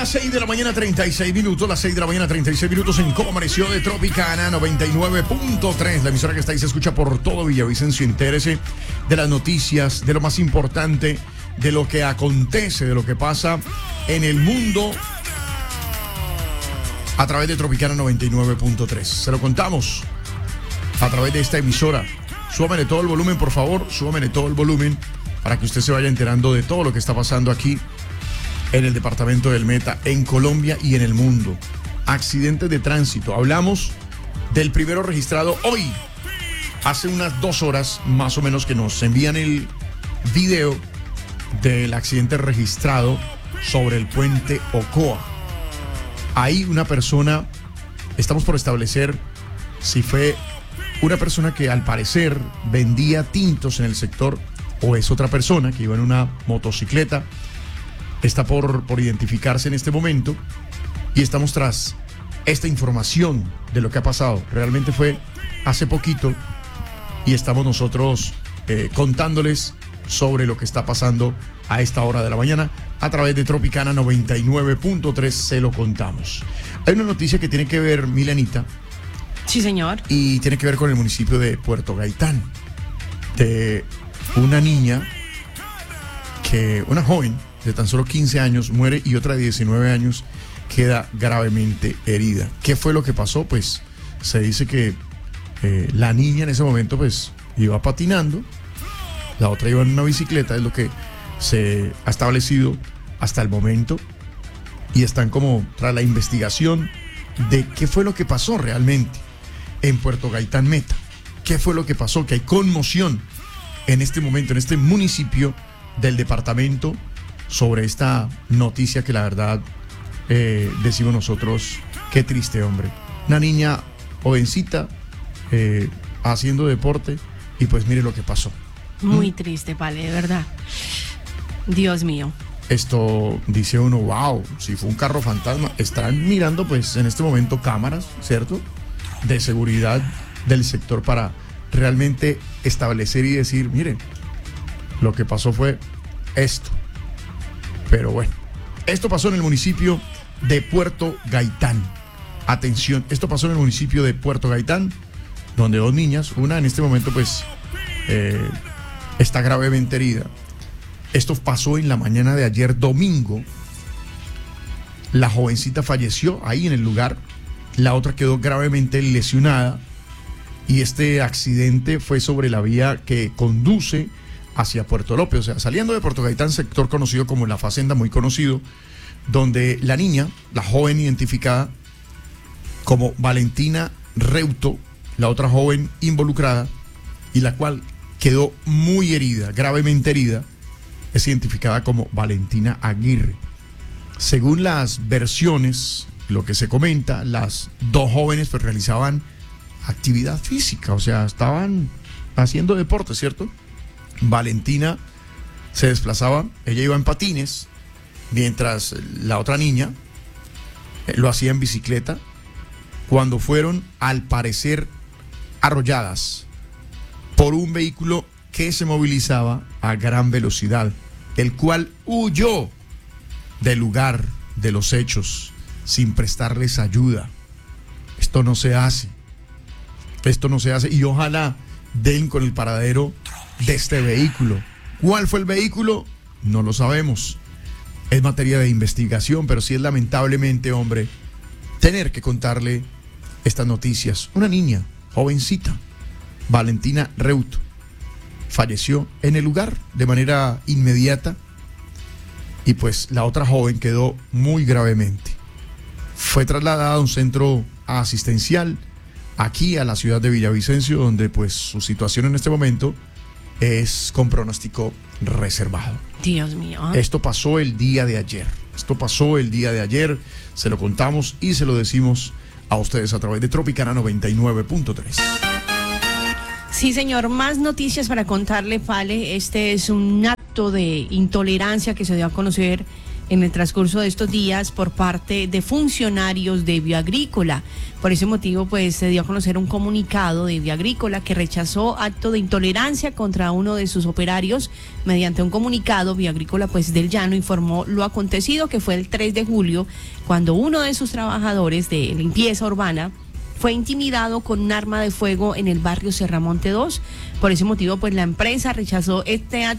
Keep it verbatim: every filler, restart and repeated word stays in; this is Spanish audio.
las seis de la mañana, treinta y seis minutos. Las seis de la mañana, treinta y seis minutos en Cómo Amaneció de Tropicana noventa y nueve punto tres. La emisora que está ahí se escucha por todo Villavicencio. Entérese de las noticias, de lo más importante, de lo que acontece, de lo que pasa en el mundo a través de Tropicana noventa y nueve punto tres. Se lo contamos a través de esta emisora. Súbamele todo el volumen, por favor. Súbamele todo el volumen para que usted se vaya enterando de todo lo que está pasando aquí en el departamento del Meta, en Colombia y en el mundo. Accidentes de tránsito. Hablamos del primero registrado hoy, hace unas dos horas más o menos, que nos envían el video del accidente registrado sobre el puente Ocoa. Ahí una persona, estamos por establecer si fue una persona que al parecer vendía tintos en el sector o es otra persona que iba en una motocicleta. Está por, por identificarse en este momento y estamos tras esta información de lo que ha pasado. Realmente fue hace poquito y estamos nosotros eh, contándoles sobre lo que está pasando a esta hora de la mañana a través de Tropicana noventa y nueve punto tres. Se lo contamos. Hay una noticia que tiene que ver, Milenita. Sí, señor. Y tiene que ver con el municipio de Puerto Gaitán, de una niña que, una joven de tan solo quince años muere y otra de diecinueve años queda gravemente herida. ¿Qué fue lo que pasó? Pues se dice que eh, la niña en ese momento pues iba patinando, la otra iba en una bicicleta, es lo que se ha establecido hasta el momento, y están como tras la investigación de qué fue lo que pasó realmente en Puerto Gaitán Meta. ¿Qué fue lo que pasó? Que hay conmoción en este momento, en este municipio del departamento, sobre esta noticia que la verdad eh, decimos nosotros, qué triste, hombre. Una niña jovencita eh, haciendo deporte y pues mire lo que pasó. Muy ¿Mm? triste, vale, de verdad. Dios mío. Esto dice uno, wow, si fue un carro fantasma. Están mirando pues en este momento cámaras, ¿cierto?, de seguridad del sector para realmente establecer y decir, miren, lo que pasó fue esto. Pero bueno, esto pasó en el municipio de Puerto Gaitán. Atención, esto pasó en el municipio de Puerto Gaitán, donde dos niñas, una en este momento pues eh, está gravemente herida. Esto pasó en la mañana de ayer domingo. La jovencita falleció ahí en el lugar, la otra quedó gravemente lesionada, y este accidente fue sobre la vía que conduce hacia Puerto López, o sea, saliendo de Puerto Gaitán, sector conocido como La Facenda, muy conocido, donde la niña, la joven identificada como Valentina Reuto, la otra joven involucrada, y la cual quedó muy herida, gravemente herida, es identificada como Valentina Aguirre. Según las versiones, lo que se comenta, las dos jóvenes pues realizaban actividad física, o sea, estaban haciendo deporte, ¿cierto? Valentina se desplazaba, ella iba en patines, mientras la otra niña eh, lo hacía en bicicleta, cuando fueron, al parecer, arrolladas por un vehículo que se movilizaba a gran velocidad, el cual huyó del lugar de los hechos sin prestarles ayuda. Esto no se hace, esto no se hace, y ojalá den con el paradero de este vehículo. ¿Cuál fue el vehículo? No lo sabemos. Es materia de investigación, pero sí es lamentablemente, hombre, tener que contarle estas noticias. Una niña, jovencita, Valentina Reuto, falleció en el lugar de manera inmediata, y pues la otra joven quedó muy gravemente. Fue trasladada a un centro asistencial aquí a la ciudad de Villavicencio, donde pues su situación en este momento es con pronóstico reservado. Dios mío. Esto pasó el día de ayer. Esto pasó el día de ayer. Se lo contamos y se lo decimos a ustedes a través de Tropicana noventa y nueve punto tres. Sí, señor. Más noticias para contarle, Pale. Este es un acto de intolerancia que se dio a conocer en el transcurso de estos días por parte de funcionarios de Bioagrícola. Por ese motivo, pues se dio a conocer un comunicado de Bioagrícola que rechazó acto de intolerancia contra uno de sus operarios. Mediante un comunicado, Bioagrícola pues del Llano informó lo acontecido, que fue el tres de julio, cuando uno de sus trabajadores de limpieza urbana fue intimidado con un arma de fuego en el barrio Serramonte dos. Por ese motivo, pues la empresa rechazó este acto